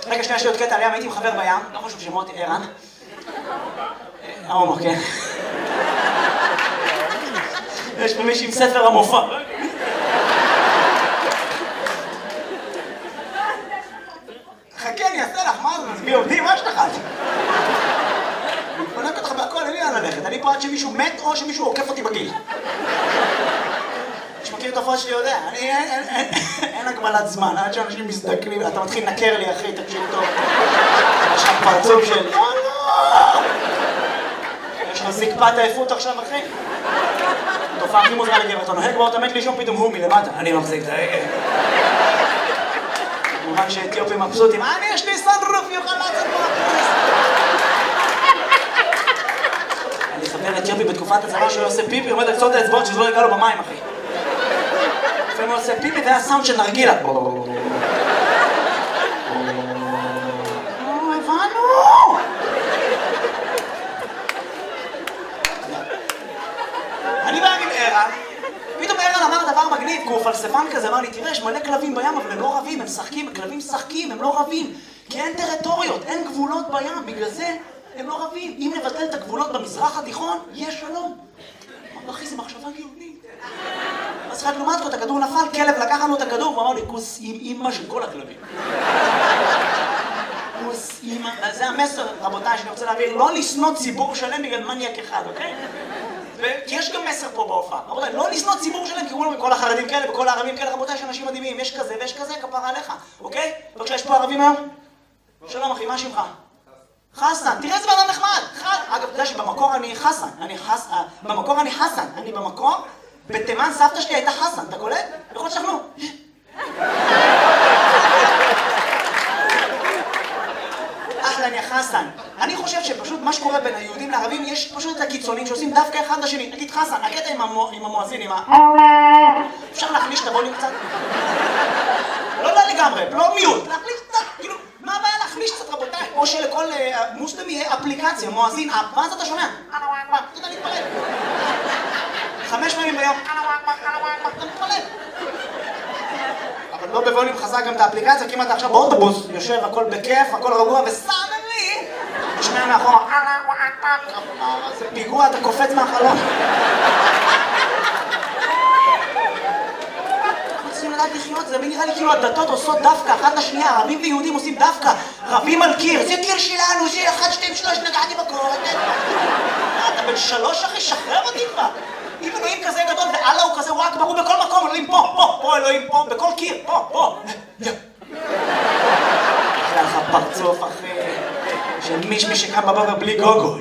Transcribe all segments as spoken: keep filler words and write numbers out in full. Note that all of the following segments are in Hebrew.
רגע, שנייה, יש לי עוד קטע עליהם, הייתי עם חבר בים, לא חשוב שמות, ערן. ההומו, כן. יש פה מישהי עם ספר המופע. חכה, אני אעשה לך, מה זה? מזמי עובדי, מה יש לך? אני מפנק אותך בהכל, אין לי לאן ללכת. אני פה עד שמישהו מת או שמישהו עוקף אותי בגיל. שמכיר את הפרט שלי יודע, אני אין הגבלת זמן, עד שאנשים מסתכלים, אתה מתחיל לנקר לי אחי, תקשיב טוב. יש לך פרצוף של... יש לך זקפת עייפות עכשיו אחי? תופעה הכי מוזרה לגבר, אתה נוהג בו, אתה מת לישון פתאום הוא מלמטה. אני מחזיק את ההגה. כמובן שאתיופים מבסוטים, אני יש לי סנרוף, יוכל לעשות פה הפרס. אני חבר אתיופי בתקופת הצבא שהוא עושה פיפי, עומד על קצות האצבעות שזה לא יגע לו במים אחי. לפעמים הוא עושה פיפי והיה סאונד של נרגילה. הבנו! אני בא עם ערן, פתאום ערן אמר דבר מגניב, כי הוא פלספן כזה, אמר לי, תראה, יש מלא כלבים בים, אבל הם לא רבים, הם משחקים, כלבים משחקים, הם לא רבים, כי אין טריטוריות, אין גבולות בים, בגלל זה הם לא רבים. אם נבטל את הגבולות במזרח התיכון, יש שלום. אמר, אחי, זה מחשבה גאונית. אז אחד לעומת זאת, הכדור נפל, כלב לקח לנו את הכדור, והוא אמר לי, כוס עם אימא של כל הכלבים. כוס אימא, זה המסר, רבותיי, שאני רוצה להעביר, לא לשנוא ציבור שלם בגלל מניאק אחד, אוקיי? כי יש גם מסר פה בהופעה, רבותיי, לא לשנוא ציבור שלם, כי כל החרדים כאלה וכל הערבים כאלה, רבותיי, יש אנשים מדהימים, יש כזה ויש כזה, כפרה עליך, אוקיי? בבקשה, יש פה ערבים היום? שלום אחי, מה שמך? חסן, תראה איזה בן אדם נחמד! אגב, אתה יודע שבמקור אני חסן, אני חסן, במקור אני חסן, אני במקור, בתימן סבתא שלי הייתה חסן, אתה קולט? יכול שכנו. אחלה, אני חסן. אני חושב שפשוט מה שקורה בין היהודים לערבים, יש פשוט את הקיצונים שעושים דווקא אחד לשני. נגיד חסן, הקטע עם המואזין, עם ה... אפשר להחליש את הווליום קצת? לא, לא לגמרי, לא מיוט, להחליש קצת, כאילו, מה הבעיה להחליש קצת רבותיי? או שלכל מוסלמי יהיה אפליקציה, מואזין, אפ, מה זה אתה שומע? אתה יודע להתפלל. חמש פעמים ביום, אתה מתפלל. אבל לא בווליום חזק גם את האפליקציה, כי אם אתה עכשיו באוטובוס, יושב, הכל בכיף, הכל רגוע, וסאנלי, תשמע מאחורה, זה פיגוע, אתה קופץ מהחלון. אנחנו צריכים לדעת לחיות, זה נראה לי כאילו הדתות עושות דווקא, אחת לשנייה, ערבים ויהודים עושים דווקא, רבים על קיר, זה קיר שלנו, זה אחד, שתיים, שלוש, נגעתי בקור, אתה בן שלוש אחי, שחרר אותי כבר. אם אלוהים כזה גדול ואללה הוא כזה, הוא רק ברור בכל מקום, אלוהים פה, פה, פה אלוהים פה, בכל קיר, פה, פה. אחלה לך פרצוף אחי, שמישמי שקם בבוקר בלי גוגו.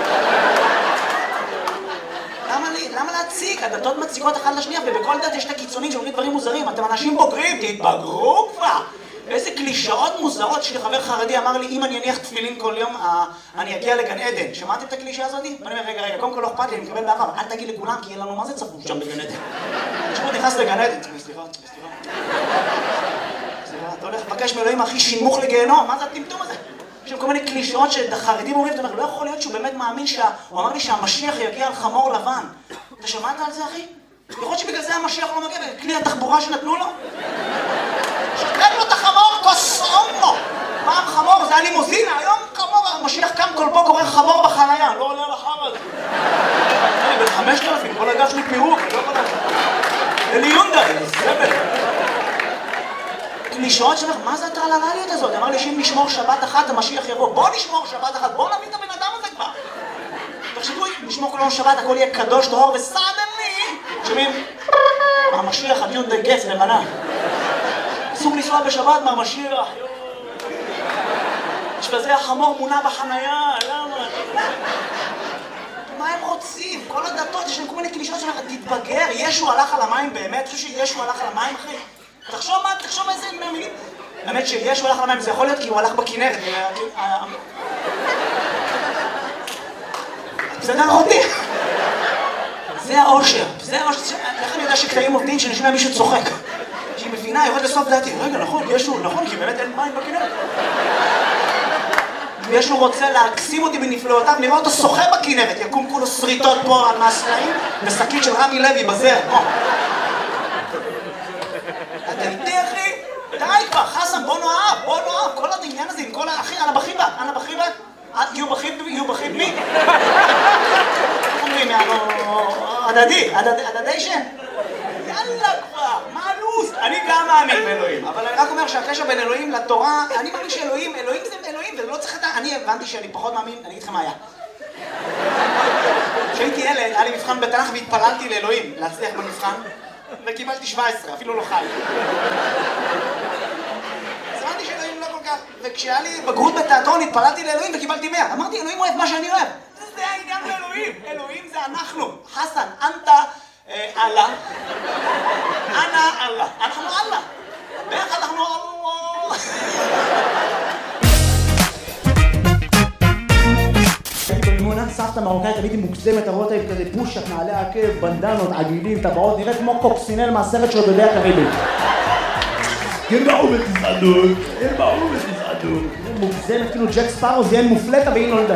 למה לי? למה להציג? הדתות מציקות אחת לשנייה, ובכל דת יש את הקיצונים שאומרים דברים מוזרים. אתם אנשים בוגרים, תתבגרו כבר. איזה קלישאות מוזרות שלי חבר חרדי אמר לי, אם אני אניח תפילין כל יום, אני אגיע לגן עדן. שמעתם את הקלישה הזאת? ואני אומר, רגע, רגע, קודם כל לא אכפת לי, אני מקבל בעבר, אל תגיד לכולם, כי אין לנו מה זה צפוף שם בגן עדן. כשהוא נכנס לגן עדן, סליחה, סליחה. סליחה, אתה הולך לבקש מאלוהים הכי שימוך לגיהנום, מה זה הטמטום הזה? יש כל מיני קלישאות שחרדים אומרים, אתה אומר, לא יכול להיות שהוא באמת מאמין שה... הוא אמר לי שהמשיח יגיע על חמור לבן. אתה שמעת על זה, אחי? יכול להיות שבגלל זה המשיח לא מגיע, כלי התחבורה שנתנו לו? שתק לו את החמור, כוסום לו! פעם חמור, זה היה לימוזינה, היום חמור, המשיח קם כל בוקר, קורא חמור בחנייה, לא עולה על החם הזה. אני בן חמשת אלפים, כל הגב שלי פירוק, אני לא יכול לדעת. אלי יונדה, אלי סבל. קלישאות שלך, מה זה הטרללליות הזאת? אמר לי שאם נשמור שבת אחת, המשיח יבוא. בוא נשמור שבת אחת, בוא נביא את הבן אדם הזה כבר. תחשבו, נשמור כל יום שבת, הכל יהיה קדוש, טהור וסדני. שומעים? המשיח, הדיון די גץ, לבנה. אסור לנסוע בשבת מהמשיח. יש בזה החמור מונע בחנייה, למה? מה הם רוצים? כל הדתות, יש להם כל מיני קלישות שלך, תתבגר, ישו הלך על המים באמת? חושב שישו הלך על המים, אחי? תחשוב מה, תחשוב איזה מילים. האמת שישו הלך על המים, זה יכול להיות כי הוא הלך בכנרת. בסדר אותי? זה האושר, זה האושר. איך אני יודע שקטעים עובדים שנשמע מישהו צוחק? שהיא מבינה, יורד לסוף דעתי. רגע, נכון, ישו, נכון, כי באמת אין מים בכנרת. וישו רוצה להקסים אותי בנפלאותיו, נראה אותו שוחה בכנרת, יקום כולו שריטות פה על מהסלעים, ושקית של רמי לוי בזר, פה. אתה איתי, אחי? די כבר, חסן, בוא נאהב, בוא נאהב, כל העניין הזה הדדי, הדדיישן. יאללה כבר, מה הלו"ז? אני גם מאמין באלוהים, אבל אני רק אומר שהקשר בין אלוהים לתורה, אני מאמין שאלוהים, אלוהים זה אלוהים, וזה לא צריך את ה... אני הבנתי שאני פחות מאמין, אני אגיד לכם מה היה. כשהייתי ילד, היה לי מבחן בתנ"ך והתפללתי לאלוהים להצליח במבחן, וקיבלתי שבע עשרה, אפילו לא חי. אז הבנתי שאלוהים לא כל כך, וכשהיה לי בגרות בתיאטרון התפללתי לאלוהים וקיבלתי מאה. אמרתי, אלוהים אוהב מה שאני אוהב. זה העניין לאלוהים, אלוהים זה אנחנו. חסן, אנטה, אללה. אנא אללה. אנחנו אללה. ביחד אנחנו אללה. הייתי במימונה, סבתא מרוקאית, תמיד היא מוגזמת, הרואות היית כזה פושט, נעלי עקב, בנדנות, עגילים, טבעות, נראית כמו קוקסינל מהסרט של דודי הקריביים. ירבעו בתזעדות, ירבעו בתזעדות. מוגזמת, כאילו ג'ק ספארו זיין מופלטה והיא נולדה.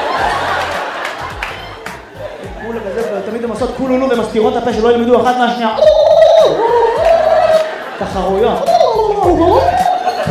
כולה כזה, תמיד הן עושות כולולו ומסתירות הפה שלא ילמדו אחת מהשנייה. תחרויות.